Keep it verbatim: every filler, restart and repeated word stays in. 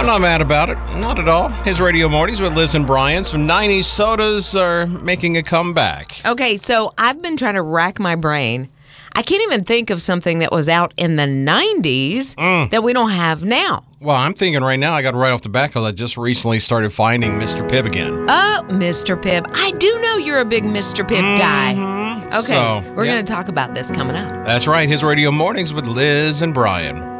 I'm not mad about it. Not at all. His Radio Mornings with Liz and Brian. Some nineties sodas are making a comeback. Okay, so I've been trying to rack my brain. I can't even think of something that was out in the nineties mm. that we don't have now. Well, I'm thinking right now, I got right off the bat because I just recently started finding Mister Pibb again. Oh, Mister Pibb. I do know you're a big Mister Pibb mm-hmm. guy. Okay, so, we're yeah. going to talk about this coming up. That's right. His Radio Mornings with Liz and Brian.